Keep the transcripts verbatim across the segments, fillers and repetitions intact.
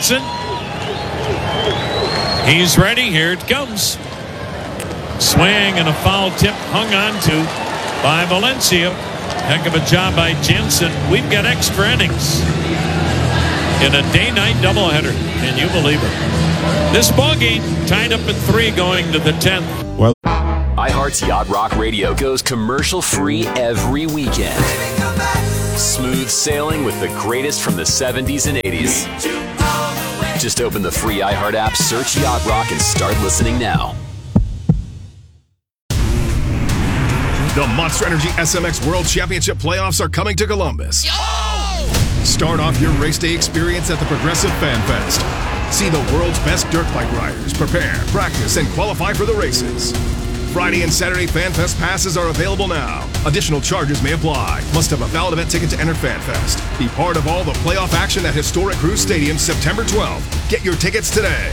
Jansen. He's ready. Here it comes. Swing and a foul tip hung on to by Valencia. Heck of a job by Jansen. We've got extra innings in a day-night doubleheader. Can you believe it? This ballgame tied up at three going to the tenth. Well, iHeart's Yacht Rock Radio goes commercial-free every weekend. Smooth sailing with the greatest from the seventies and eighties. Just open the free iHeart app, search Yacht Rock, and start listening now. The Monster Energy S M X World Championship playoffs are coming to Columbus. Oh! Start off your race day experience at the Progressive Fan Fest. See the world's best dirt bike riders prepare, practice, and qualify for the races. Friday and Saturday Fan Fest passes are available now. Additional charges may apply. Must have a valid event ticket to enter Fan Fest. Be part of all the playoff action at Historic Cruise Stadium September twelfth. Get your tickets today.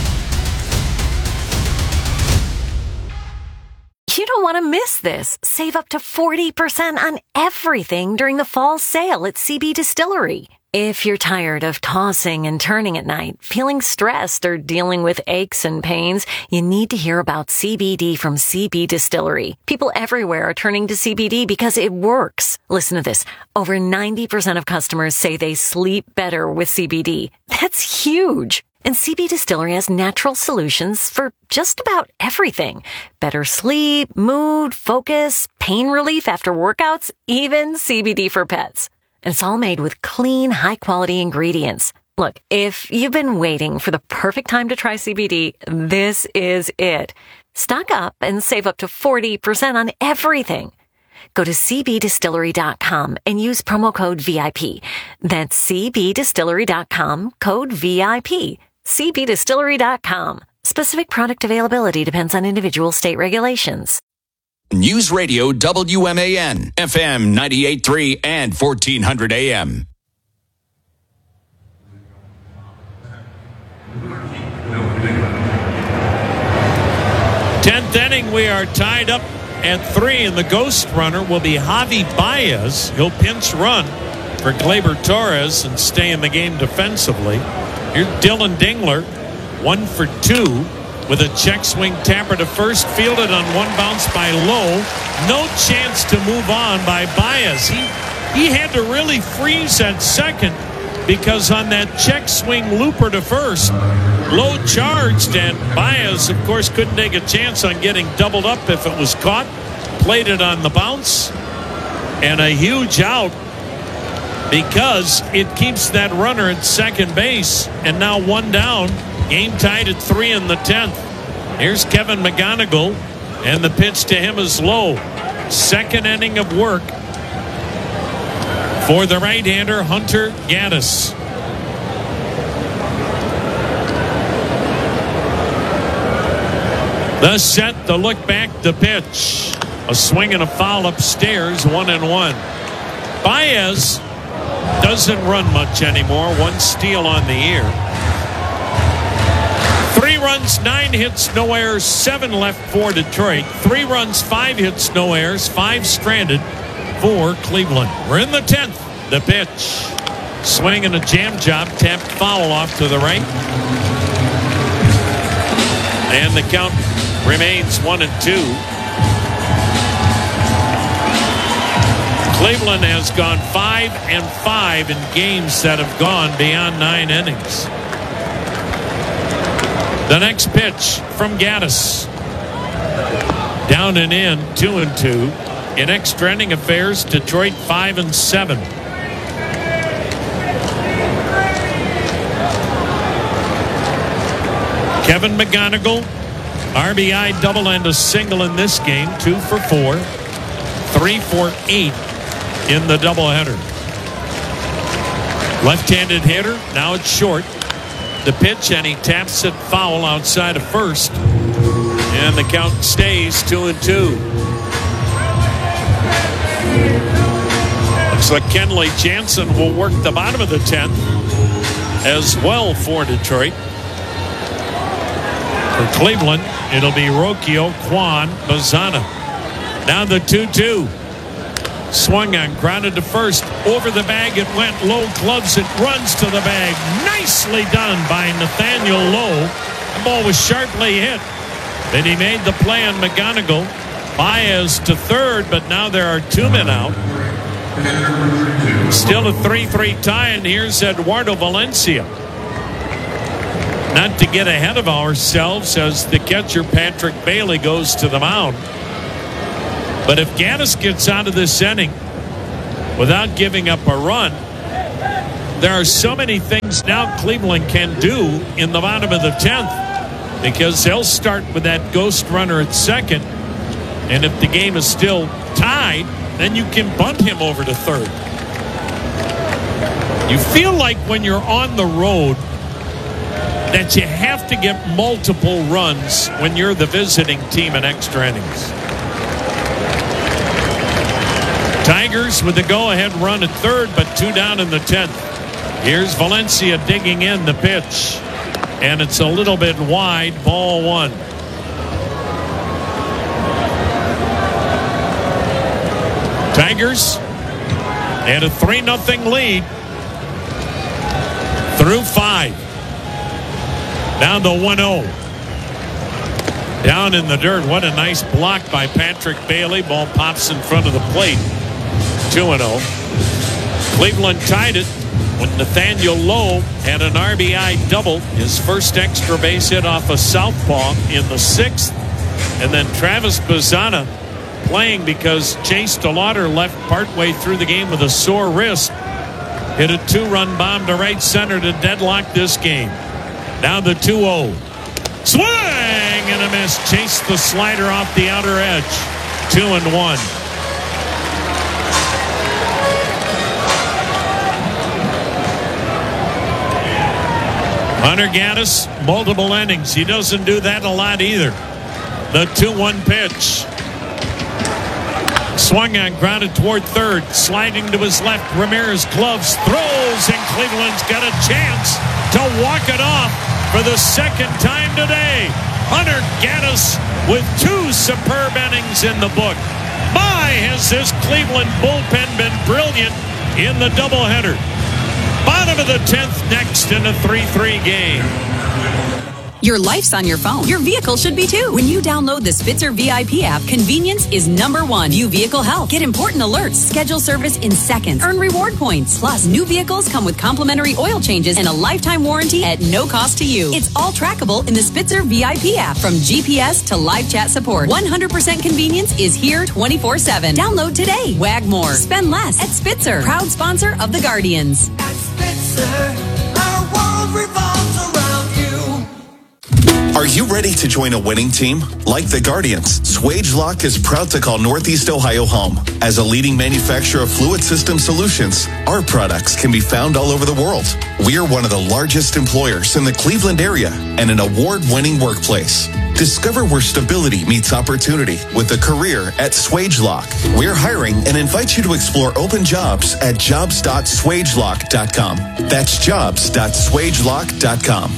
You don't want to miss this. Save up to forty percent on everything during the fall sale at C B Distillery. If you're tired of tossing and turning at night, feeling stressed, or dealing with aches and pains, you need to hear about C B D from C B Distillery. People everywhere are turning to C B D because it works. Listen to this. Over ninety percent of customers say they sleep better with C B D. That's huge. And C B Distillery has natural solutions for just about everything. Better sleep, mood, focus, pain relief after workouts, even C B D for pets. And it's all made with clean, high-quality ingredients. Look, if you've been waiting for the perfect time to try C B D, this is it. Stock up and save up to forty percent on everything. Go to c b distillery dot com and use promo code V I P. That's c b distillery dot com, code V I P. c b distillery dot com. Specific product availability depends on individual state regulations. News Radio W M A N, F M ninety-eight point three and fourteen hundred A M. Tenth inning, we are tied up at three, and the ghost runner will be Javi Baez. He'll pinch run for Gleyber Torres and stay in the game defensively. Here's Dylan Dingler, one for two, with a check swing tapper to first, fielded on one bounce by Lowe. No chance to move on by Baez. He, he had to really freeze at second because on that check swing looper to first, Lowe charged, and Baez, of course, couldn't take a chance on getting doubled up if it was caught. Played it on the bounce, and a huge out because it keeps that runner at second base, and now one down. Game tied at three in the tenth. Here's Kevin McGonigal, and the pitch to him is low. Second inning of work for the right-hander Hunter Gaddis. The set, the look back, the pitch. A swing and a foul upstairs, one and one. Baez doesn't run much anymore. One steal on the year. Three runs, nine hits, no errors, seven left for Detroit. Three runs, five hits, no errors, five stranded for Cleveland. We're in the tenth. The pitch. Swing and a jam job, tapped foul off to the right. And the count remains one and two. Cleveland has gone five and five in games that have gone beyond nine innings. The next pitch from Gaddis. Down and in, two and two. In extra inning affairs, Detroit five and seven. Kevin McGonigal, R B I double and a single in this game. Two for four. Three for eight in the doubleheader. Left-handed hitter, now it's short. The pitch, and he taps it foul outside of first. And the count stays two and two. Looks like Kenley Jansen will work the bottom of the tenth as well for Detroit. For Cleveland, it'll be Rocchio, Kwan, Bazzana. Now the two two. Swung on, grounded to first. Over the bag it went. Lowe gloves it, runs to the bag. Nicely done by Nathaniel Lowe. The ball was sharply hit. Then he made the play on McGonigal. Baez to third, but now there are two men out. Still a three three tie, and here's Eduardo Valencia. Not to get ahead of ourselves as the catcher Patrick Bailey goes to the mound. But if Gaddis gets out of this inning without giving up a run, there are so many things now Cleveland can do in the bottom of the tenth, because they'll start with that ghost runner at second, and if the game is still tied, then you can bunt him over to third. You feel like when you're on the road that you have to get multiple runs when you're the visiting team in extra innings. Tigers with the go-ahead run at third, but two down in the tenth. Here's Valencia digging in the pitch, and it's a little bit wide, ball one. Tigers had a three nothing lead through five. Now the one oh. Down in the dirt. What a nice block by Patrick Bailey. Ball pops in front of the plate. two and oh. Cleveland tied it when Nathaniel Lowe had an R B I double. His first extra base hit off a southpaw in the sixth. And then Travis Bazzana playing because Chase DeLauder left partway through the game with a sore wrist. Hit a two-run bomb to right center to deadlock this game. Now the two oh. Swing and a miss. Chase the slider off the outer edge. Two and one. Hunter Gaddis, multiple innings. He doesn't do that a lot either. The two one pitch. Swung on, grounded toward third. Sliding to his left. Ramirez gloves, throws, and Cleveland's got a chance to walk it off for the second time today. Hunter Gaddis with two superb innings in the book. My, has this Cleveland bullpen been brilliant in the doubleheader. Bottom of the tenth next in a three three game. Your life's on your phone. Your vehicle should be too. When you download the Spitzer V I P app, convenience is number one. View vehicle health. Get important alerts. Schedule service in seconds. Earn reward points. Plus, new vehicles come with complimentary oil changes and a lifetime warranty at no cost to you. It's all trackable in the Spitzer V I P app. From G P S to live chat support, one hundred percent convenience is here twenty-four seven. Download today. Wag more. Spend less at Spitzer. Proud sponsor of the Guardians. At Spitzer, our world revolves around you. Are you ready to join a winning team? Like the Guardians, Swagelok is proud to call Northeast Ohio home. As a leading manufacturer of fluid system solutions, our products can be found all over the world. We are one of the largest employers in the Cleveland area and an award-winning workplace. Discover where stability meets opportunity with a career at Swagelok. We're hiring and invite you to explore open jobs at jobs dot swagelok dot com. That's jobs dot swagelok dot com.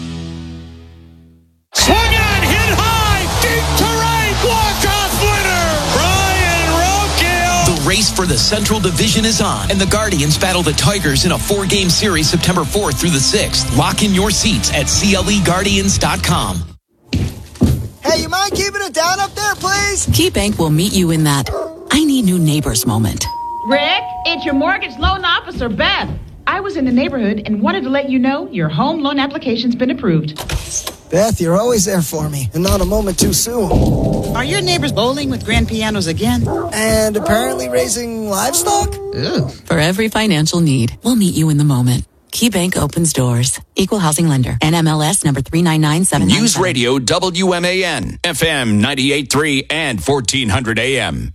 Swung on, hit high, deep to right, walk-off winner, Brian Rocchio. The race for the Central Division is on, and the Guardians battle the Tigers in a four-game series September fourth through the sixth. Lock in your seats at C L E guardians dot com. Hey, you mind keeping it down up there, please? KeyBank will meet you in that I need new neighbors moment. Rick, it's your mortgage loan officer, Beth. I was in the neighborhood and wanted to let you know your home loan application's been approved. Beth, you're always there for me, and not a moment too soon. Are your neighbors bowling with grand pianos again? And apparently raising livestock? Ooh. For every financial need, we'll meet you in the moment. KeyBank opens doors. Equal housing lender. N M L S number three nine nine seven nine. News Radio W M A N, F M ninety-eight point three and fourteen hundred A M.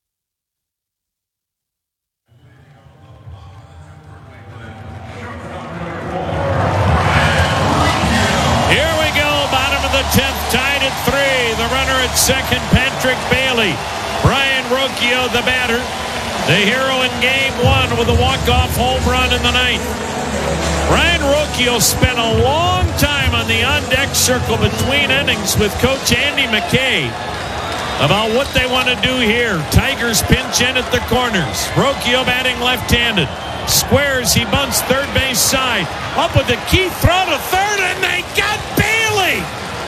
Here we go, bottom of the tenth, tied at three. The runner at second, Patrick Bailey. Brian Rocchio, the batter. The hero in game one with a walk-off home run in the ninth. Brian Rocchio spent a long time on the on-deck circle between innings with Coach Andy McKay. about what they want to do here. Tigers pinch in at the corners. Rocchio batting left-handed. Squares, he bunts third base side. Up with the key throw to third, and they got Bailey.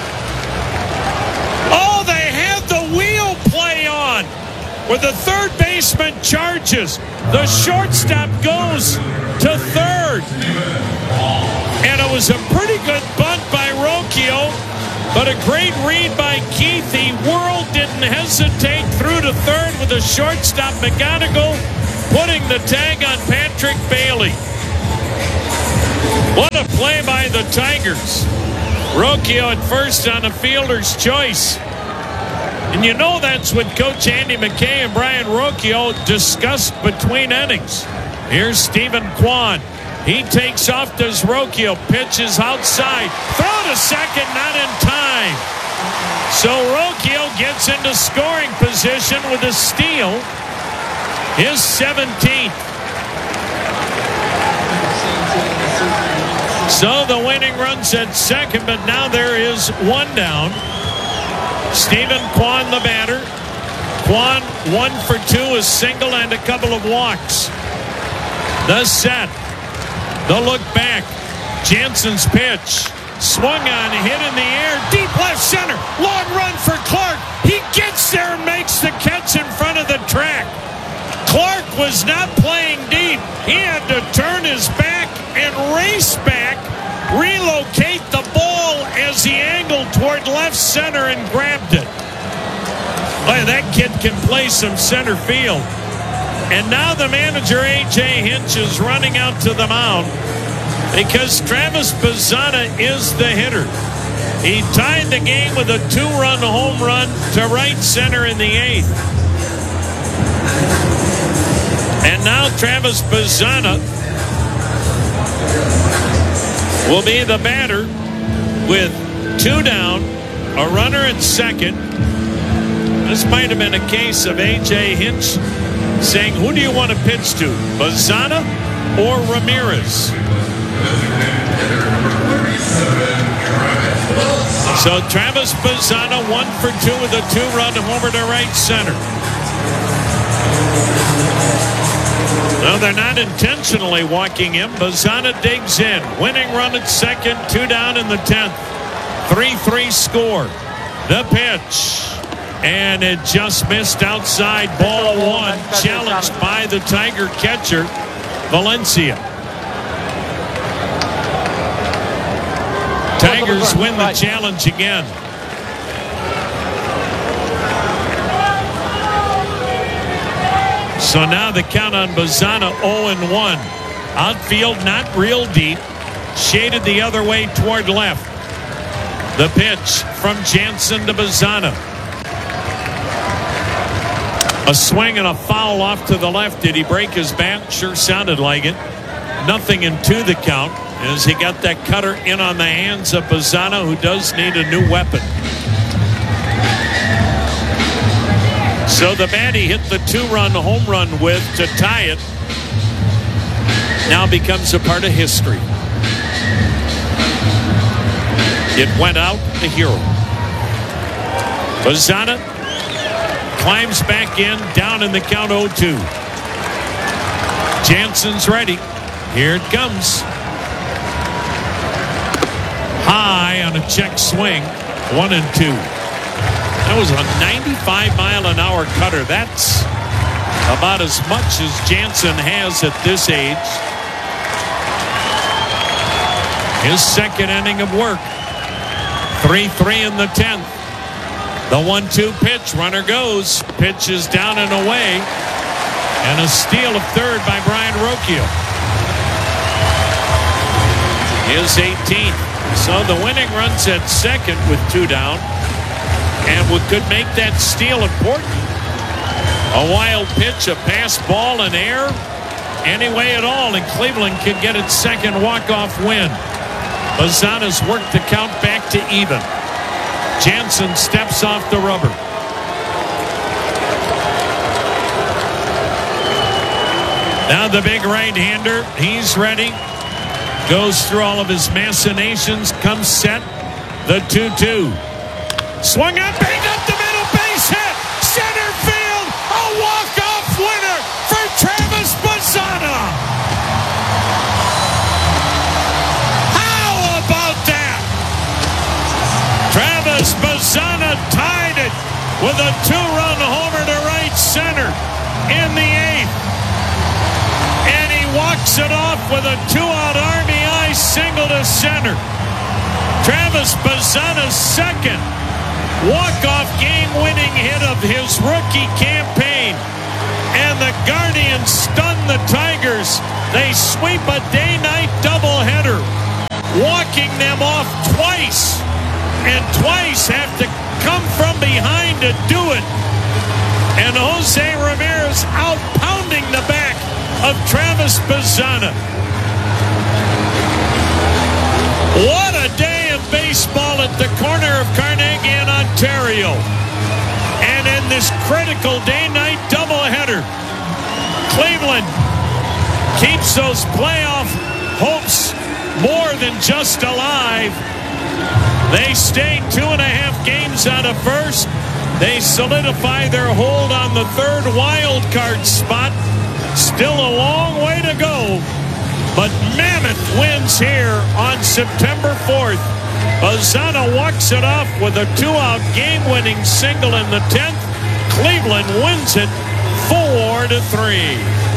Oh, they had the wheel play on where the third baseman charges. The shortstop goes to third. And it was a pretty good bunt by Rocchio, but a great read by Keith. He whirled, didn't hesitate, through to third with the shortstop McGonigal putting the tag on Patrick Bailey. What a play by the Tigers. Rocchio at first on a fielder's choice. And you know that's what Coach Andy McKay and Brian Rocchio discussed between innings. Here's Stephen Kwan. He takes off, does Rocchio, pitches outside. Throw to second, not in time. So Rocchio gets into scoring position with a steal. His seventeenth. So the winning run's at second, but now there is one down. Stephen Kwan, the batter. Kwan, one for two, a single and a couple of walks. The set. The look back. Jansen's pitch. Swung on, hit in the air. Deep left center. Long run for Clark. He gets there and makes the catch in front of the track. Clark was not playing deep. He had to turn his back and race back, relocate the ball as he angled toward left center and grabbed it. Boy, that kid can play some center field. And now the manager, A J Hinch, is running out to the mound because Travis Bazzana is the hitter. He tied the game with a two-run home run to right center in the eighth. And now Travis Bazzana will be the batter with two down, a runner at second. This might have been a case of A J Hinch saying, who do you want to pitch to, Bazzana or Ramirez? So Travis Bazzana, one for two with a two-run homer to right center. No, they're not intentionally walking him. Bazzana digs in. Winning run at second, two down in the tenth. three three score. The pitch. And it just missed outside, ball one, challenged by the Tiger catcher, Valencia. Tigers win the challenge again. So now the count on Bazzana, oh and one. Outfield not real deep. Shaded the other way toward left. The pitch from Jansen to Bazzana. A swing and a foul off to the left. Did he break his bat? Sure sounded like it. Nothing into the count as he got that cutter in on the hands of Bazzana, who does need a new weapon. So the bat he hit the two-run home run with to tie it now becomes a part of history. It went out the hero. Bazzana climbs back in, down in the count oh two. Jansen's ready. Here it comes. High on a check swing. One and two. That was a ninety-five mile an hour cutter. That's about as much as Jansen has at this age. His second inning of work. three three in the tenth. The one two pitch. Runner goes. Pitch is down and away. And a steal of third by Brian Rocchio. His eighteenth. So the winning run's at second with two down. And what could make that steal important? A wild pitch, a pass ball, an air. Any way at all, and Cleveland could get its second walk-off win. Bazzana's worked the count back to even. Jansen steps off the rubber. Now the big right-hander, he's ready. Goes through all of his machinations, comes set. The two two. Swung on, banged up the middle, base hit. in the eighth. And he walks it off with a two-out R B I single to center. Travis Bazzana's second walk-off game-winning hit of his rookie campaign. And the Guardians stun the Tigers. They sweep a day-night doubleheader, walking them off twice. And twice have to come from behind to do it. And Jose Ramirez out pounding the back of Travis Bazzana. What a day of baseball at the corner of Carnegie in Ontario. And in this critical day-night doubleheader, Cleveland keeps those playoff hopes more than just alive. They stay two and a half games out of first. They solidify their hold on the third wild card spot. Still a long way to go, but Mammoth wins here on September fourth. Bazzana walks it off with a two-out game-winning single in the tenth. Cleveland wins it four to three.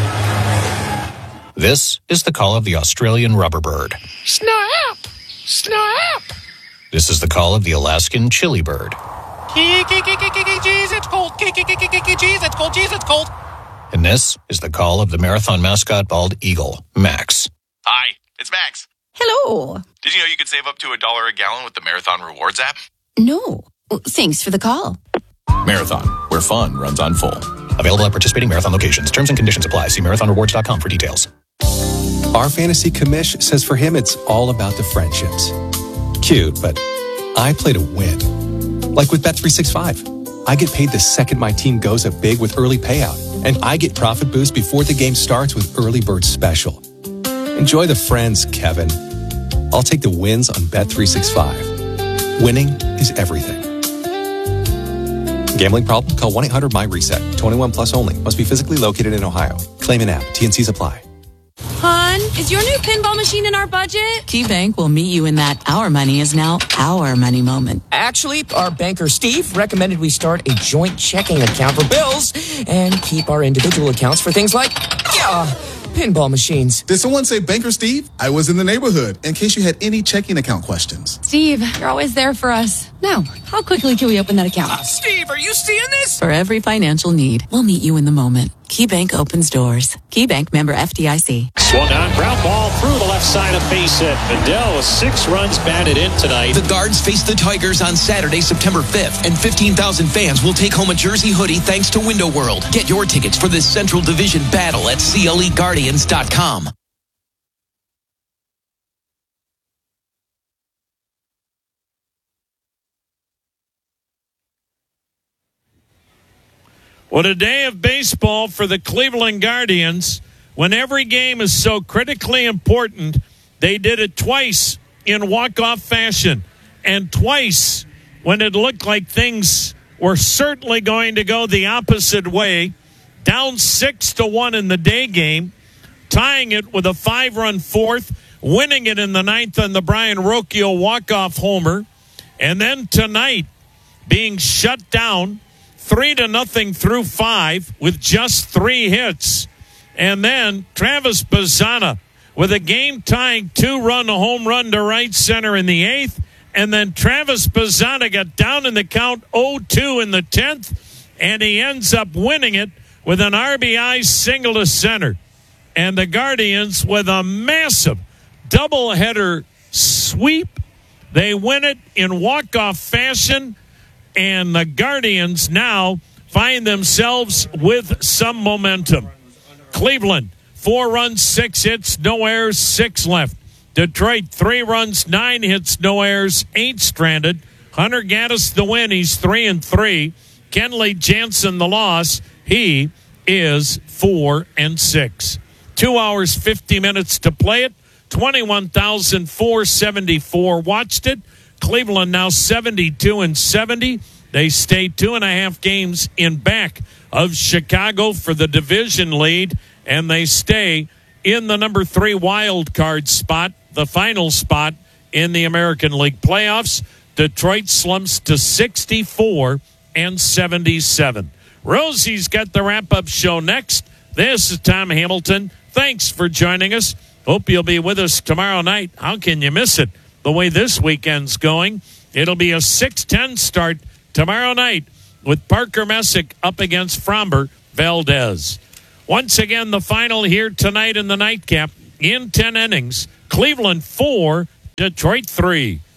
This is the call of the Australian rubber bird. Snap! Snap! This is the call of the Alaskan chili bird. Jeez, it's cold. Jeez, it's cold. Jeez, it's cold. And this is the call of the marathon mascot bald eagle, Max. Hi, it's Max. Hello. Did you know you could save up to a dollar a gallon with the Marathon Rewards app? No. Thanks for the call. Marathon, where fun runs on full. Available at participating Marathon locations. Terms and conditions apply. See marathon rewards dot com for details. Our fantasy commish says for him it's all about the friendships. Cute, but I play to win. Like with Bet three sixty-five. I get paid the second my team goes up big with early payout. And I get profit boost before the game starts with Early Bird Special. Enjoy the friends, Kevin. I'll take the wins on Bet three sixty-five. Winning is everything. Gambling problem? Call one eight hundred my reset. twenty-one plus only. Must be physically located in Ohio. Claim an app. T N Cs apply. Hun, is your new pinball machine in our budget? KeyBank will meet you in that our money is now our money moment. Actually, our banker Steve recommended we start a joint checking account for bills and keep our individual accounts for things like, yeah, pinball machines. Did someone say Banker Steve? I was in the neighborhood in case you had any checking account questions. Steve, you're always there for us. Now, how quickly can we open that account? Uh, Steve, are you seeing this? For every financial need, we'll meet you in the moment. KeyBank opens doors. KeyBank member F D I C. Swung on, ground ball through the left side of base hit. Vidal with six runs batted in tonight. The Guards face the Tigers on Saturday, September fifth, and fifteen thousand fans will take home a jersey hoodie thanks to Window World. Get your tickets for this Central Division battle at C L E Guardians dot com. What a day of baseball for the Cleveland Guardians. When every game is so critically important, they did it twice in walk-off fashion, and twice when it looked like things were certainly going to go the opposite way. Down six to one in the day game, tying it with a five-run fourth, winning it in the ninth on the Brian Rocchio walk-off homer, and then tonight being shut down three to nothing through five with just three hits. And then Travis Bazzana with a game-tying two-run home run to right center in the eighth. And then Travis Bazzana got down in the count oh two in the tenth, and he ends up winning it with an R B I single to center. And the Guardians with a massive doubleheader sweep. They win it in walk-off fashion. And the Guardians now find themselves with some momentum. Cleveland, four runs, six hits, no errors, six left. Detroit, three runs, nine hits, no errors, eight stranded. Hunter Gaddis the win, he's three and three. Kenley Jansen the loss, he is four and six. Two hours, fifty minutes to play it. twenty-one thousand four hundred seventy-four watched it. Cleveland now seventy-two and seventy. They stay two and a half games in back of Chicago for the division lead, and they stay in the number three wild card spot, the final spot in the American League playoffs. Detroit slumps to sixty-four and seventy-seven. Rosie's got the wrap-up show next. This is Tom Hamilton. Thanks for joining us. Hope you'll be with us tomorrow night. How can you miss it? The way this weekend's going, it'll be a six ten start tomorrow night with Parker Messick up against Framber Valdez. Once again, the final here tonight in the nightcap. In ten innings, Cleveland four, Detroit three.